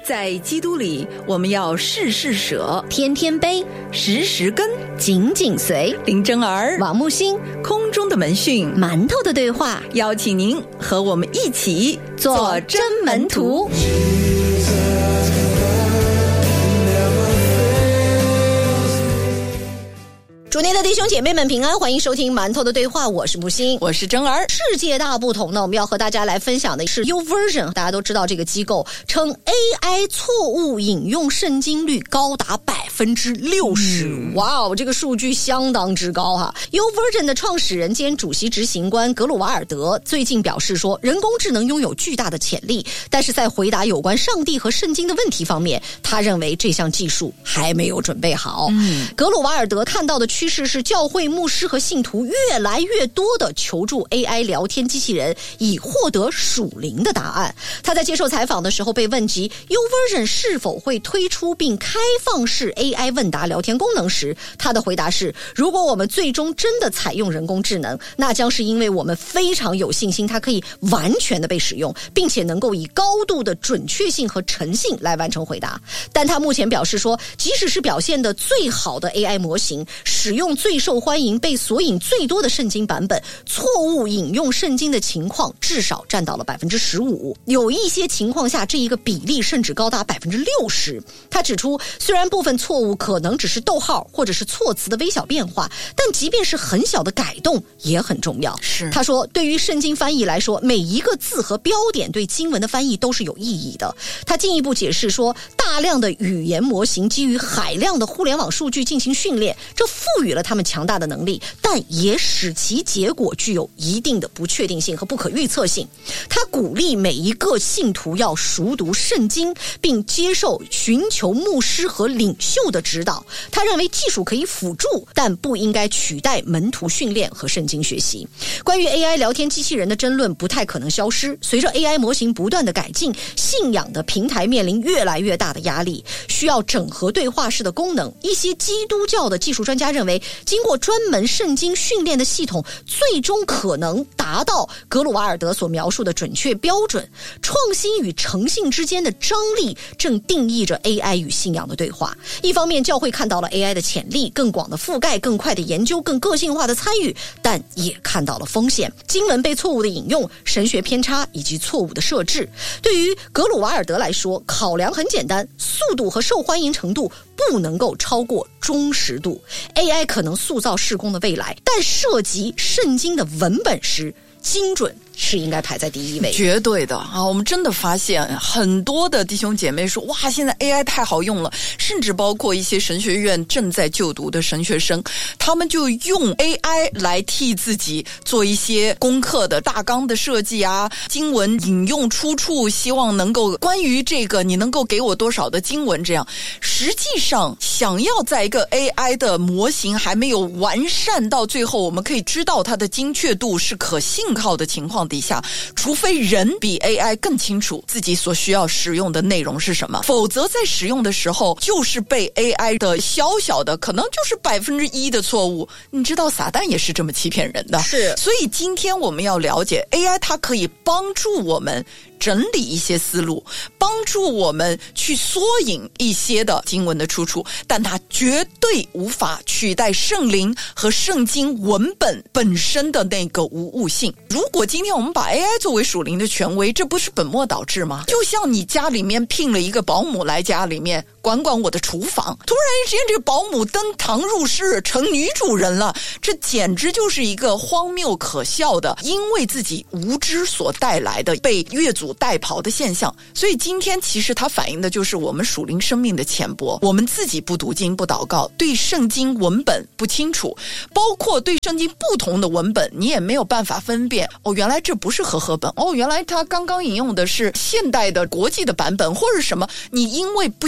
在基督里，我们要事事舍， 天天悲， 时时跟， 紧紧随。 林真儿、 王木星， 空中的门讯， 馒头的对话， 邀请您和我们一起做真门徒。主内的弟兄姐妹们平安，欢迎收听馒头的对话，我是木星， 我是真儿。 世界大不同呢，我们要和大家来分享的是 YouVersion， 大家都知道这个机构称 AI 错误引用圣经率高达60%，哇哦，这个数据相当之高哈。YouVersion 的创始人兼主席执行官格鲁瓦尔德最近表示说，人工智能拥有巨大的潜力，但是在回答有关上帝和圣经的问题方面，他认为这项技术还没有准备好。格鲁瓦尔德看到的趋势是教会牧师和信徒越来越多的求助 AI 聊天机器人，以获得属灵的答案。他在接受采访的时候被问及 YouVersion 是否会推出并开放式 AI 问答聊天功能时，他的回答是：如果我们最终真的采用人工智能，那将是因为我们非常有信心它可以完全的被使用，并且能够以高度的准确性和诚信来完成回答。但他目前表示说，即使是表现得最好的 AI 模型，使用最受欢迎被索引最多的圣经版本，错误引用圣经的情况至少占到了 15%， 有一些情况下这一个比例甚至高达 60%。 他指出，虽然部分错误可能只是逗号或者是措辞的微小变化，但即便是很小的改动也很重要。他说，对于圣经翻译来说，每一个字和标点对经文的翻译都是有意义的。他进一步解释说，大量的语言模型基于海量的互联网数据进行训练，这赋予了他们强大的能力，但也使其结果具有一定的不确定性和不可预测性。他鼓励每一个信徒要熟读圣经，并接受寻求牧师和领袖的指导。他认为技术可以辅助，但不应该取代门徒训练和圣经学习。关于 AI 聊天机器人的争论不太可能消失，随着 AI 模型不断的改进，信仰的平台面临越来越大的压力，需要整合对话式的功能。一些基督教的技术专家认为，经过专门圣经训练的系统最终可能达到格鲁瓦尔德所描述的准确标准。创新与诚信之间的张力正定义着 AI 与信仰的对话。一方面，教会看到了 AI 的潜力，更广的覆盖，更快的研究，更个性化的参与，但也看到了风险，经文被错误的引用，神学偏差以及错误的设置。对于格鲁瓦尔德来说，考量很简单，速度和受欢迎程度不能够超过忠实度。 AI 可能塑造事工的未来，但涉及圣经的文本时，精准是应该排在第一位。 绝对的啊！我们真的发现很多的弟兄姐妹说，哇，现在 AI 太好用了，甚至包括一些神学院正在就读的神学生，他们就用 AI 来替自己做一些功课的大纲的设计啊，经文引用出处，希望能够关于这个你能够给我多少的经文，这样实际上想要在一个 AI 的模型还没有完善到最后我们可以知道它的精确度是可信靠的情况底下，除非人比 AI 更清楚自己所需要使用的内容是什么，否则在使用的时候就是被 AI 的小小的可能就是1%的错误。你知道撒旦也是这么欺骗人的， 是。 所以今天我们要了解 AI 它可以帮助我们整理一些思路，帮助我们去缩引一些的经文的出处，但它绝对无法取代圣灵和圣经文本本身的那个无误性。如果今天我们把 AI 作为属灵的权威，这不是本末倒置吗？就像你家里面聘了一个保姆来家里面管管我的厨房，突然之间这个保姆登堂入室成女主人了，这简直就是一个荒谬可笑的因为自己无知所带来的被越俎代庖的现象。所以今天其实它反映的就是我们属灵生命的浅薄，我们自己不读经不祷告，对圣经文本不清楚，包括对圣经不同的文本你也没有办法分辨，哦，原来这不是和合本，哦，原来它刚刚引用的是现代的国际的版本或者什么，你因为不清楚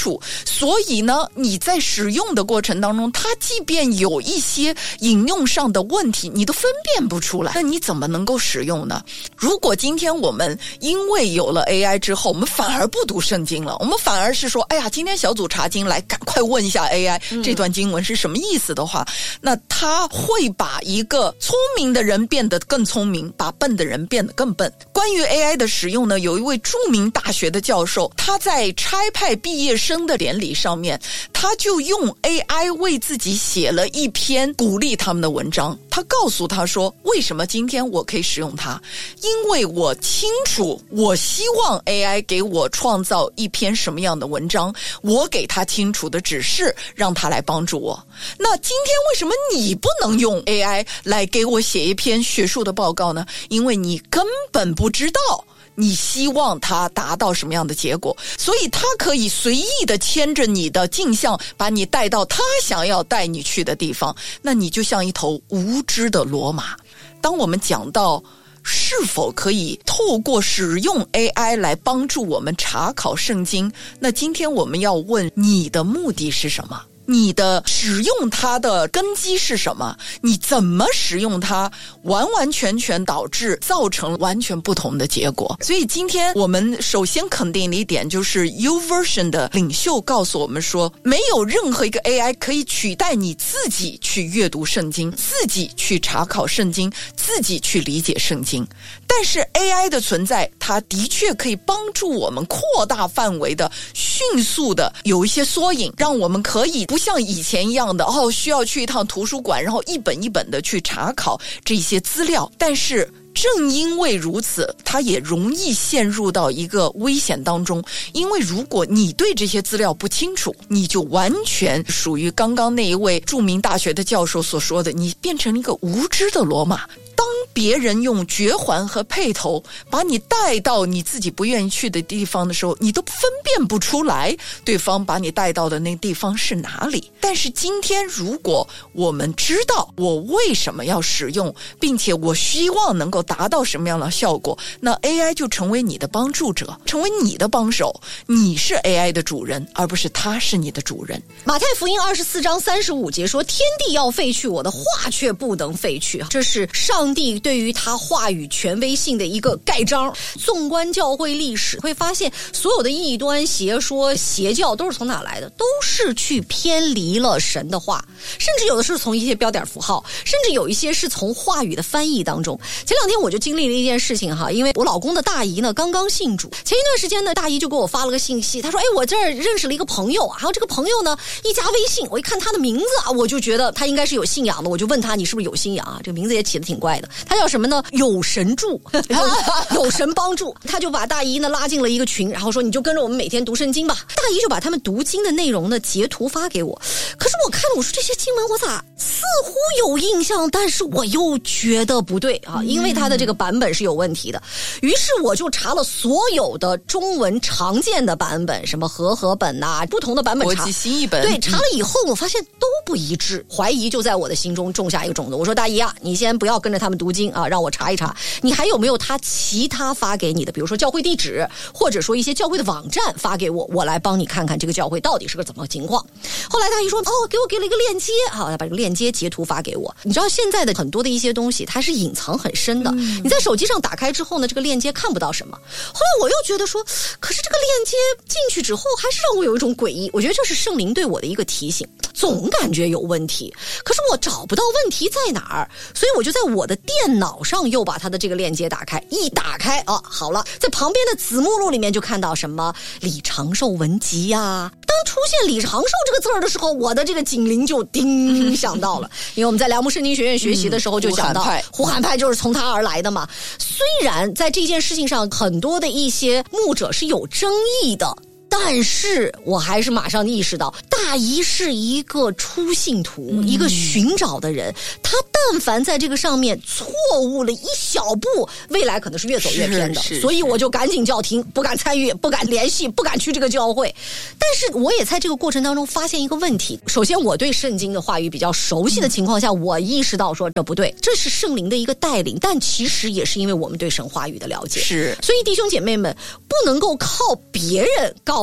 楚，所以呢，你在使用的过程当中，它即便有一些引用上的问题，你都分辨不出来，那你怎么能够使用呢？如果今天我们因为有了 AI 之后，我们反而不读圣经了，我们反而是说，哎呀，今天小组查经来，赶快问一下 AI 这段经文是什么意思的话，那它会把一个聪明的人变得更聪明，把笨的人变得更笨。关于 AI 的使用呢，有一位著名大学的教授，他在差派毕业生的典礼上面，他就用 AI 为自己写了一篇鼓励他们的文章。他告诉他说，为什么今天我可以使用它？因为我清楚，我希望 AI 给我创造一篇什么样的文章，我给他清楚的指示，让他来帮助我。那今天为什么你不能用 AI 来给我写一篇学术的报告呢？因为你根本不知道你希望他达到什么样的结果，所以他可以随意的牵着你的镜像，把你带到他想要带你去的地方。那你就像一头无知的骡马。当我们讲到是否可以透过使用 AI 来帮助我们查考圣经，那今天我们要问，你的目的是什么？你的使用它的根基是什么？你怎么使用它，完完全全造成完全不同的结果。所以今天我们首先肯定的一点就是 YouVersion 的领袖告诉我们说，没有任何一个 AI 可以取代你自己去阅读圣经，自己去查考圣经，自己去理解圣经。但是 AI 的存在，它的确可以帮助我们扩大范围的、迅速的有一些缩影，让我们可以不像以前一样的需要去一趟图书馆，然后一本一本的去查考这些资料。但是正因为如此，它也容易陷入到一个危险当中，因为如果你对这些资料不清楚，你就完全属于刚刚那一位著名大学的教授所说的，你变成一个无知的骡马。当别人用绝环和配头把你带到你自己不愿意去的地方的时候，你都分辨不出来对方把你带到的那个地方是哪里。但是今天如果我们知道我为什么要使用，并且我希望能够达到什么样的效果，那 AI 就成为你的帮助者，成为你的帮手。你是 AI 的主人，而不是它是你的主人。 马太福音24章35节说，天地要废去，我的话却不能废去。这是上帝对于他话语权威性的一个盖章。纵观教会历史，会发现所有的异端、邪说、邪教都是从哪来的？都是去偏离了神的话，甚至有的是从一些标点符号，甚至有一些是从话语的翻译当中。前两天我就经历了一件事情哈，因为我老公的大姨呢刚刚信主，前一段时间呢大姨就给我发了个信息，她说我这儿认识了一个朋友，然后这个朋友呢一加微信，我一看他的名字啊，我就觉得他应该是有信仰的，我就问他，你是不是有信仰啊？这个名字也起得挺怪的，他叫什么呢？有神助有神帮助。他就把大姨呢拉进了一个群，然后说你就跟着我们每天读圣经吧。大姨就把他们读经的内容呢截图发给我，可是我看了，我说这些经文我咋似乎有印象，但是我又觉得不对啊，因为他的这个版本是有问题的。于是我就查了所有的中文常见的版本，什么和合本啊，不同的版本查， 国际新译本， 对，查了以后我发现都不一致，怀疑就在我的心中种下一个种子。我说大姨啊，你先不要跟着他们读经啊，让我查一查，你还有没有他其他发给你的，比如说教会地址，或者说一些教会的网站发给我，我来帮你看看这个教会到底是个怎么情况。后来大姨说给了一个链接，好，把这个链接截图发给我。你知道现在的很多的一些东西它是隐藏很深的，你在手机上打开之后呢，这个链接看不到什么。后来我又觉得说，可是这个链接进去之后还是让我有一种诡异，我觉得这是圣灵对我的一个提醒，总感觉有问题，可是我找不到问题在哪儿，所以我就在我的电脑上又把它的这个链接打开，一打开啊，好了，在旁边的子目录里面就看到什么李长寿文集呀。当出现李长寿这个字儿的时候，我的这个警铃就叮响到了，因为我们在良木圣经学院学习的时候就讲到胡罕派就是从他而来的嘛。虽然在这件事情上很多的一些牧者是有争议的，但是我还是马上意识到，大姨是一个初信徒，一个寻找的人，他但凡在这个上面错误了一小步，未来可能是越走越偏的。所以我就赶紧叫停，不敢参与，不敢联系，不敢去这个教会。但是我也在这个过程当中发现一个问题，首先我对圣经的话语比较熟悉的情况下，我意识到说这不对，这是圣灵的一个带领，但其实也是因为我们对神话语的了解。是，所以弟兄姐妹们不能够靠别人告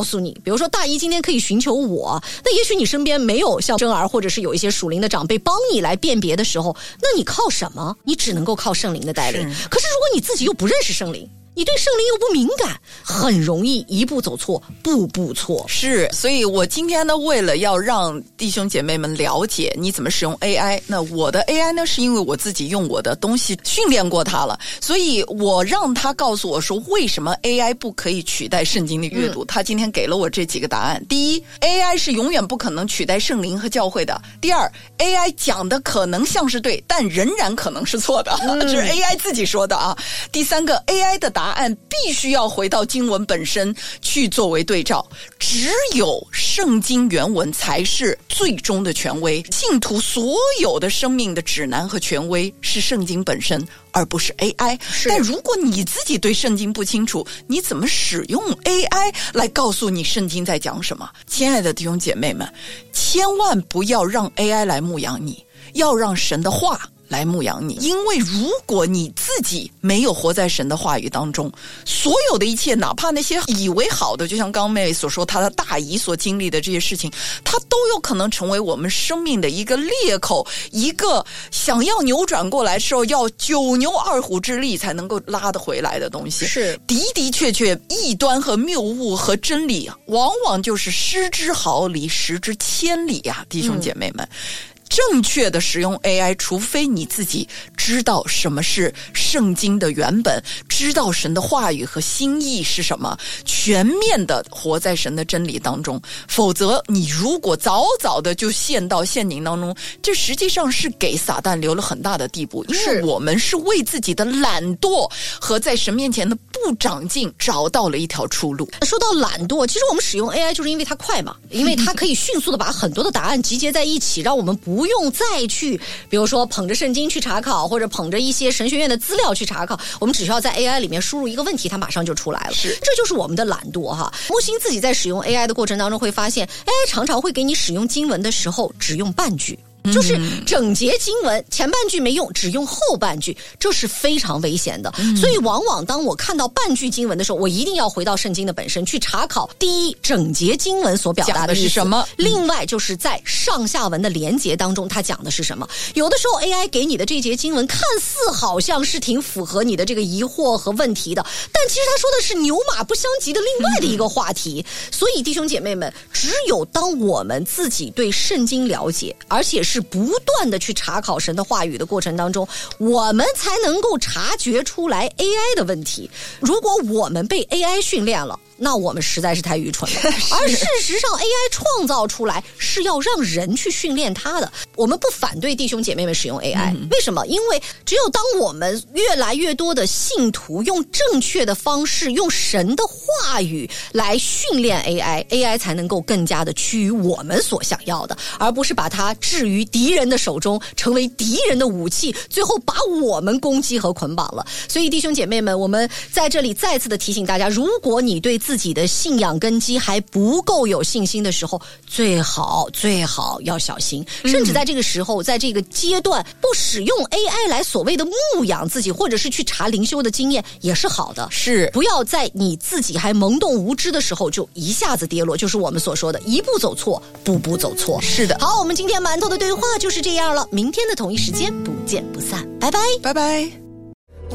告诉你，比如说大姨今天可以寻求我，那也许你身边没有像真儿或者是有一些属灵的长辈帮你来辨别的时候，那你靠什么？你只能够靠圣灵的带领。可是如果你自己又不认识圣灵，你对圣灵又不敏感，很容易一步走错，步步错。 是，所以我今天呢，为了要让弟兄姐妹们了解你怎么使用 AI， 那我的 AI 呢，是因为我自己用我的东西训练过它了，所以我让他告诉我说，为什么 AI 不可以取代圣经的阅读。他今天给了我这几个答案。第一， AI 是永远不可能取代圣灵和教会的。第二， AI 讲的可能像是对，但仍然可能是错的，这是 AI 自己说的啊。第三个， AI 的答案必须要回到经文本身去作为对照，只有圣经原文才是最终的权威，信徒所有的生命的指南和权威是圣经本身，而不是 AI。 但如果你自己对圣经不清楚，你怎么使用 AI 来告诉你圣经在讲什么？亲爱的弟兄姐妹们，千万不要让 AI 来牧养你，要让神的话来牧养你。因为如果你自己没有活在神的话语当中，所有的一切，哪怕那些以为好的，就像刚妹所说，她的大姨所经历的这些事情，它都有可能成为我们生命的一个裂口，一个想要扭转过来的时候要九牛二虎之力才能够拉得回来的东西。 是的确异端和谬误和真理往往就是失之毫厘失之千里呀，弟兄姐妹们。正确的使用 AI， 除非你自己知道什么是圣经的原本，知道神的话语和心意是什么，全面的活在神的真理当中，否则你如果早早的就陷到陷阱当中，这实际上是给撒旦留了很大的地步，因为我们是为自己的懒惰和在神面前的不长进找到了一条出路。 说到懒惰，其实我们使用 AI 就是因为它快嘛，因为它可以迅速的把很多的答案集结在一起，让我们不用再去比如说捧着圣经去查考，或者捧着一些神学院的资料去查考，我们只需要在 AI 里面输入一个问题，它马上就出来了。这就是我们的懒惰哈。木星自己在使用 AI 的过程当中会发现， AI 常常会给你使用经文的时候只用半句，就是整节经文前半句没用，只用后半句，这是非常危险的。所以往往当我看到半句经文的时候，我一定要回到圣经的本身去查考，第一，整节经文所表达的是什么，另外就是在上下文的连结当中它讲的是什么。有的时候 AI 给你的这节经文看似好像是挺符合你的这个疑惑和问题的，但其实他说的是牛马不相及的另外的一个话题。所以弟兄姐妹们，只有当我们自己对圣经了解，而且是不断的去查考神的话语的过程当中，我们才能够察觉出来 AI 的问题。如果我们被 AI 训练了，那我们实在是太愚蠢了。而事实上 AI 创造出来是要让人去训练它的。我们不反对弟兄姐妹们使用 AI，为什么？因为只有当我们越来越多的信徒用正确的方式，用神的话语来训练 AI 才能够更加的趋于我们所想要的，而不是把它置于敌人的手中，成为敌人的武器，最后把我们攻击和捆绑了。所以弟兄姐妹们，我们在这里再次的提醒大家，如果你对自己的信仰根基还不够有信心的时候，最好要小心，甚至在这个时候，在这个阶段，不使用 AI 来所谓的牧养自己，或者是去查灵修的经验也是好的。 是， 不要在你自己还懵懂无知的时候就一下子跌落，就是我们所说的一步走错，步步走错。 是的。 好，我们今天馒头的对话就是这样了，明天的同一时间不见不散，拜拜， 拜拜。